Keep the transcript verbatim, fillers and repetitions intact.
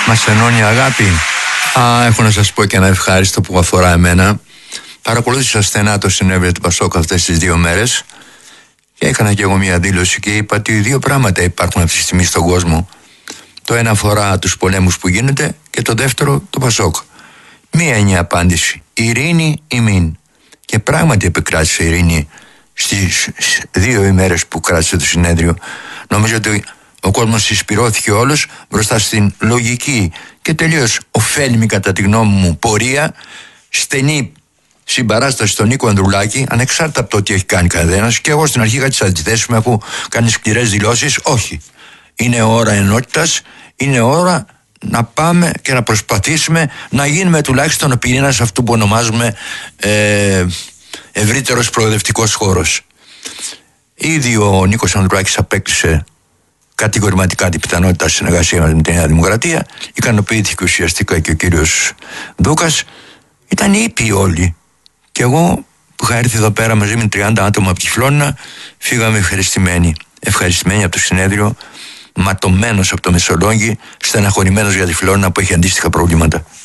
Μας ενώνει αγάπη. Α, έχω να σας πω και ένα ευχάριστο που αφορά εμένα. Παρακολούθησα στενά το συνέδριο του Πασόκ αυτές τις δύο μέρες και έκανα και εγώ μια δήλωση και είπα ότι δύο πράγματα υπάρχουν αυτή τη στιγμή στον κόσμο. Το ένα αφορά τους πολέμους που γίνονται και το δεύτερο το Πασόκ. Μία είναι η απάντηση. Ειρήνη ή μην. Και πράγματι επικράτησε ειρήνη στις δύο ημέρες που κράτησε το συνέδριο. Νομίζω ότι ο κόσμος συσπυρώθηκε όλος μπροστά στην λογική και τελείως ωφέλιμη κατά τη γνώμη μου πορεία, στενή συμπαράσταση στον Νίκο Ανδρουλάκη, ανεξάρτητα από το τι έχει κάνει κανένας. Και εγώ στην αρχή είχα τις αντιθέσεις μου, αφού κάνει σκληρές δηλώσεις. Όχι. Είναι ώρα ενότητας, είναι ώρα να πάμε και να προσπαθήσουμε να γίνουμε τουλάχιστον ο πυρήνας αυτού που ονομάζουμε ε, ευρύτερος προοδευτικός χώρος. Ήδη ο Νίκος Ανδρουλάκης απέκτησε κατηγορηματικά την πιθανότητα συνεργασία με τη Νέα Δημοκρατία. Ικανοποιήθηκε ουσιαστικά και ο κύριος Δούκας. Ήταν ήπιοι όλοι. Και εγώ που είχα έρθει εδώ πέρα μαζί με τριάντα άτομα από τη Φλόρινα, φύγαμε ευχαριστημένοι. Ευχαριστημένοι από το συνέδριο, ματωμένος από το Μεσολόγγι, στεναχωρημένος για τη Φλόρινα που έχει αντίστοιχα προβλήματα.